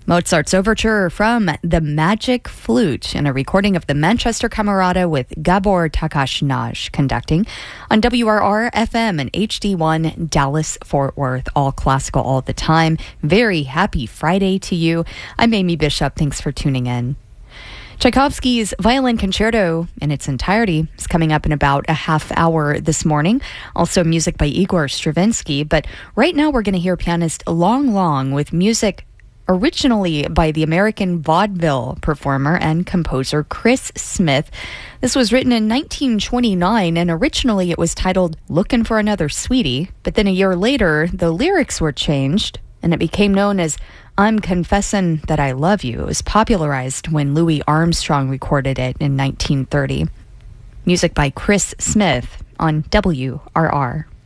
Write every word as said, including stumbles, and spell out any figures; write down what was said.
Mozart's Overture from The Magic Flute, and a recording of the Manchester Camerata with Gabor Takács conducting on W R R F M and H D one Dallas-Fort Worth. All classical all the time. Very happy Friday to you. I'm Amy Bishop. Thanks for tuning in. Tchaikovsky's Violin Concerto in its entirety is coming up in about a half hour this morning. Also music by Igor Stravinsky. But right now we're going to hear pianist Long Long with music originally by the American vaudeville performer and composer Chris Smith. This was written in nineteen twenty-nine, and originally it was titled Lookin' for Another Sweetie. But then a year later, the lyrics were changed, and it became known as I'm Confessin' That I Love You. It was popularized when Louis Armstrong recorded it in nineteen thirty. Music by Chris Smith on W R R.